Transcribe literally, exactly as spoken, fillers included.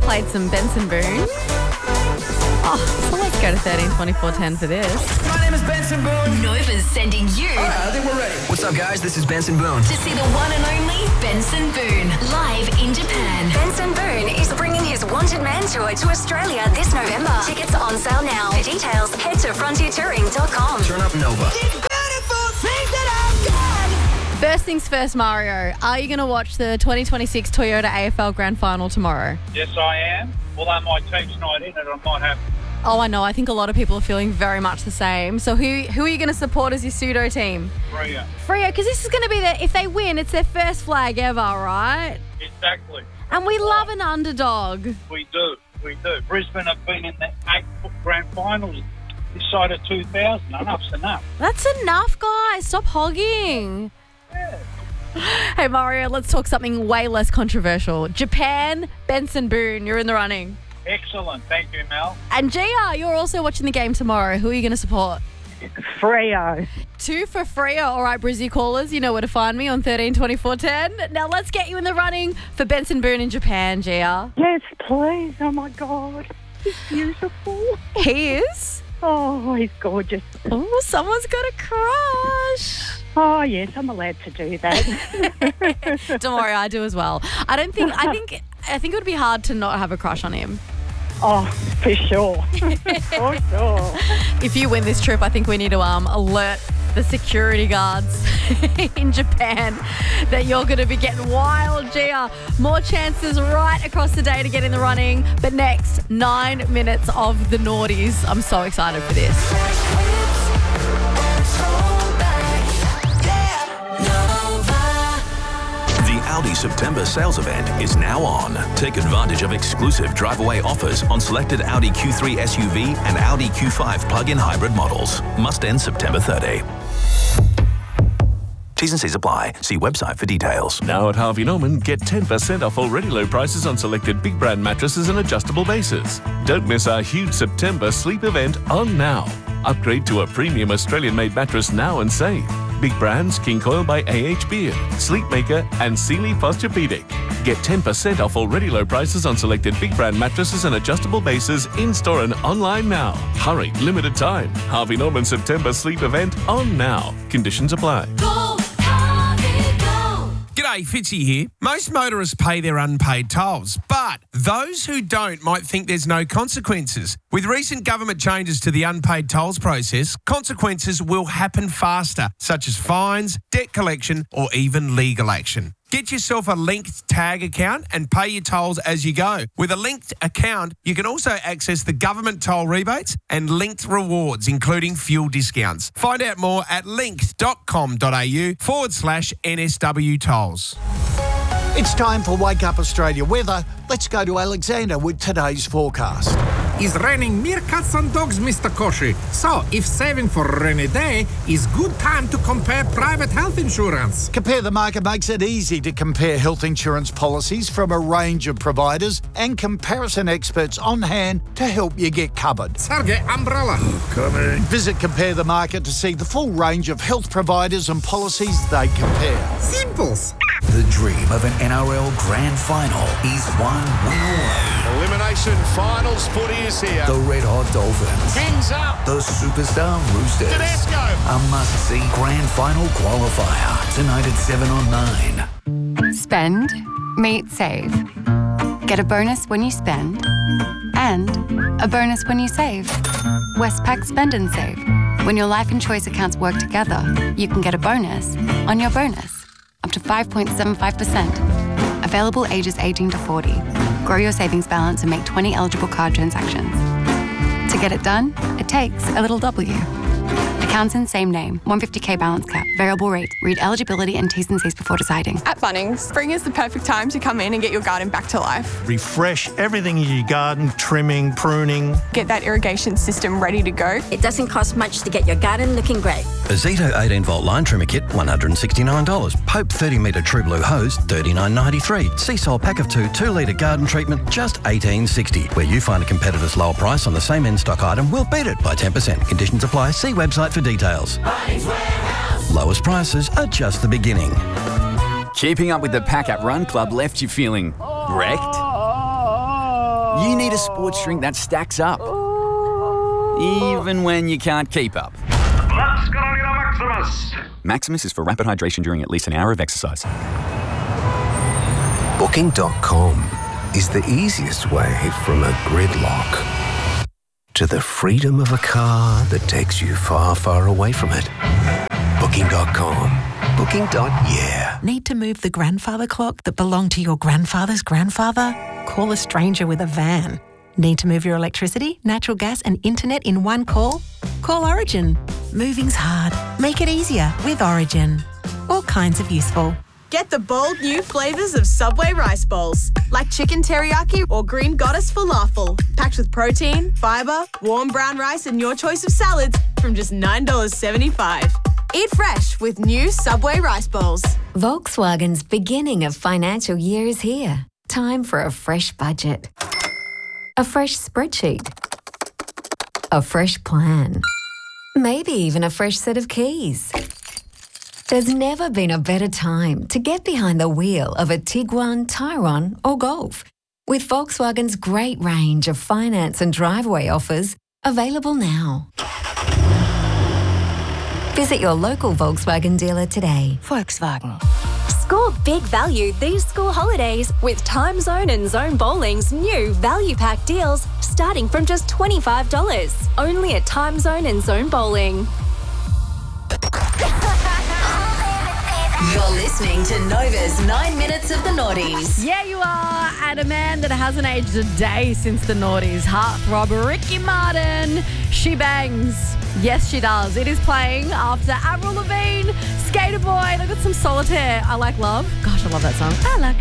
played some Benson Boone. Oh, so let's go to thirteen twenty-four ten for this. My name is Benson Boone. Nova's sending you All right, I think we're ready. What's up, guys? This is Benson Boone. to see the one and only Benson Boone live in Japan. Benson Boone is bringing his Wanted Man tour to Australia this November. Tickets are on sale now. For details, head to frontier touring dot com. Turn up Nova. First things first, Mario. Are you going to watch the twenty twenty-six Toyota A F L Grand Final tomorrow? Yes, I am. Although my team's not in it, I might have. Oh, I know. I think a lot of people are feeling very much the same. So who who are you going to support as your pseudo team? Freo. Freo, because this is going to be their, if they win, it's their first flag ever, right? Exactly. And we love an underdog. We do. We do. Brisbane have been in the eight grand finals this side of two thousand. Enough's enough. That's enough, guys. Stop hogging. Yeah. Hey, Mario, let's talk something way less controversial. Japan, Benson Boone, you're in the running. Excellent. Thank you, Mel. And G R, you're also watching the game tomorrow. Who are you going to support? Freo. Two for Freo. All right, Brizzy callers, you know where to find me on thirteen twenty-four ten. Now let's get you in the running for Benson Boone in Japan, G R. Yes, please. Oh, my God. He's beautiful. He is? Oh, he's gorgeous. Oh, someone's got a crush. Oh, yes, I'm allowed to do that. Don't worry, I do as well. I don't think, I think, I think it would be hard to not have a crush on him. Oh, for sure. For sure. If you win this trip, I think we need to um, alert the security guards in Japan that you're going to be getting wild, Gia. More chances right across the day to get in the running. But next, nine minutes of the naughties. I'm so excited for this. Audi September sales event is now on. Take advantage of exclusive drive-away offers on selected Audi Q three S U V and Audi Q five plug-in hybrid models. Must end September thirtieth. T's and C's apply. See website for details. Now at Harvey Norman, get ten percent off already low prices on selected big brand mattresses and adjustable bases. Don't miss our huge September sleep event on now. Upgrade to a premium Australian-made mattress now and save. Big brands King Coil by A H Beard, Sleepmaker and Sealy Posturepedic. Get ten percent off already low prices on selected big brand mattresses and adjustable bases in-store and online now. Hurry, limited time. Harvey Norman September sleep event on now. Conditions apply. Go, Harvey, go. G'day, Fitzy here. Most motorists pay their unpaid tolls, but those who don't might think there's no consequences. With recent government changes to the unpaid tolls process, consequences will happen faster, such as fines, debt collection, or even legal action. Get yourself a linked tag account and pay your tolls as you go. With a linked account, you can also access the government toll rebates and linked rewards, including fuel discounts. Find out more at linked.com.au forward slash NSW tolls. It's time for Wake Up Australia weather. Let's go to Alexander with today's forecast. It's raining meerkats and dogs, Mister Koshi. So, if saving for a rainy day is good time to compare private health insurance. Compare the Market makes it easy to compare health insurance policies from a range of providers and comparison experts on hand to help you get covered. Sergey, umbrella. Coming. Visit Compare the Market to see the full range of health providers and policies they compare. Simples. The dream of an N R L Grand Final is one win away. Elimination Finals footy is here. The Red Hot Dolphins. Kings up. The Superstar Roosters. Tedesco. A must-see Grand Final qualifier. Tonight at seven on nine. Spend, meet, save. Get a bonus when you spend. And a bonus when you save. Westpac Spend and Save. When your life and choice accounts work together, you can get a bonus on your bonus. Up to five point seven five percent. Available ages eighteen to forty. Grow your savings balance and make twenty eligible card transactions. To get it done, it takes a little W. Accounts in same name. one hundred fifty K balance cap. Variable rate. Read eligibility and T's and C's before deciding. At Bunnings, spring is the perfect time to come in and get your garden back to life. Refresh everything in your garden, trimming, pruning. Get that irrigation system ready to go. It doesn't cost much to get your garden looking great. A Zito eighteen volt line trimmer kit, one hundred sixty-nine dollars. Pope thirty metre True Blue hose, thirty-nine ninety-three. Seasol pack of two, two litre garden treatment, just eighteen sixty. Where you find a competitor's lower price on the same in-stock item, we'll beat it by ten percent. Conditions apply. See website for details. Lowest prices are just the beginning. Keeping up with the pack at Run Club left you feeling wrecked? You need a sports drink that stacks up. Even when you can't keep up. Let's go to Maximus. Maximus is for rapid hydration during at least an hour of exercise. Booking dot com is the easiest way from a gridlock to the freedom of a car that takes you far, far away from it. Booking dot com. Booking. Yeah. Need to move the grandfather clock that belonged to your grandfather's grandfather? Call a stranger with a van. Need to move your electricity, natural gas and internet in one call? Call Origin. Moving's hard. Make it easier with Origin. All kinds of useful. Get the bold new flavours of Subway rice bowls, like chicken teriyaki or green goddess falafel, packed with protein, fibre, warm brown rice and your choice of salads from just nine dollars seventy-five. Eat fresh with new Subway rice bowls. Volkswagen's beginning of financial year is here. Time for a fresh budget. A fresh spreadsheet. A fresh plan. Maybe even a fresh set of keys. There's never been a better time to get behind the wheel of a Tiguan, Tyrone or Golf. With Volkswagen's great range of finance and driveway offers available now. Visit your local Volkswagen dealer today. Volkswagen. Score big value these school holidays with Time Zone and Zone Bowling's new value pack deals starting from just twenty-five dollars. Only at Time Zone and Zone Bowling. You're listening to Nova's nine Minutes of the Noughties. Yeah, you are. And a man that hasn't aged a day since the noughties. Heartthrob Ricky Martin. She bangs. Yes, she does. It is playing after Avril Lavigne, Skater Boy. Look at some Solitaire. I Like Love. Gosh, I love that song. I Like